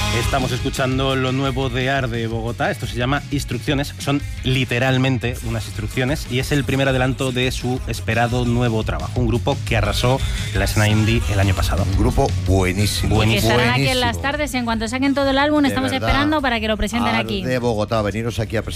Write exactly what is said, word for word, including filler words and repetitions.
Estamos escuchando lo nuevo de Ar de Bogotá. Esto se llama Instrucciones. Son literalmente unas instrucciones y es el primer adelanto de su esperado nuevo trabajo. Un grupo que arrasó la escena indie el año pasado. Un grupo buenísimo. Buenísimo. Que estarán aquí en las tardes. En cuanto saquen todo el álbum, De estamos verdad, esperando para que lo presenten Ar aquí. de Bogotá, veniros aquí a presentar.